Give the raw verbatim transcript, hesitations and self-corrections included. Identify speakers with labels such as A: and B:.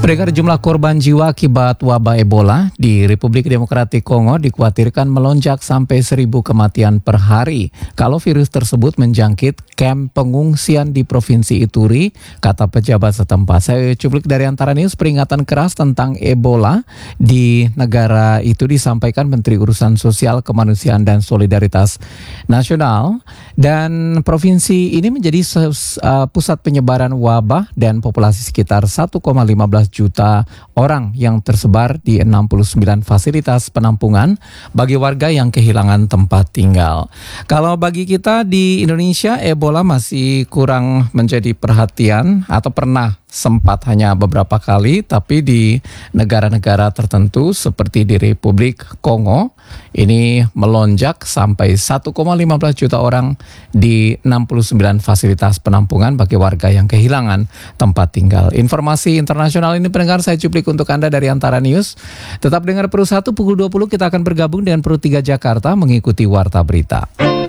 A: Pendengar, jumlah korban jiwa akibat wabah Ebola di Republik Demokratik Kongo dikhawatirkan melonjak sampai seribu kematian per hari kalau virus tersebut menjangkit kamp pengungsian di Provinsi Ituri, kata pejabat setempat. Saya cuplik dari Antara News. Peringatan keras tentang Ebola di negara itu disampaikan Menteri Urusan Sosial, Kemanusiaan dan Solidaritas Nasional. Dan provinsi ini menjadi uh, pusat penyebaran wabah dan populasi sekitar satu koma lima belas juta orang yang tersebar di enam puluh sembilan fasilitas penampungan bagi warga yang kehilangan tempat tinggal. Kalau bagi kita di Indonesia, Ebola masih kurang menjadi perhatian atau pernah sempat hanya beberapa kali, tapi di negara-negara tertentu seperti di Republik Kongo ini melonjak sampai satu koma lima belas juta orang di enam puluh sembilan fasilitas penampungan bagi warga yang kehilangan tempat tinggal. Informasi internasional ini pendengar saya cuplik untuk Anda dari Antara News. Tetap dengar Peru satu pukul dua puluh, kita akan bergabung dengan Peru tiga Jakarta mengikuti Warta Berita.